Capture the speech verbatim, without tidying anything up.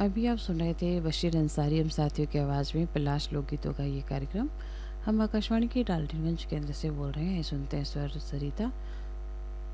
अभी आप सुन रहे थे बशीर अंसारी हम साथियों की आवाज़ में पलाश लोकगीतों का ये कार्यक्रम। हम आकाशवाणी के डाल्टनगंज केंद्र से बोल रहे हैं। सुनते हैं स्वर सरिता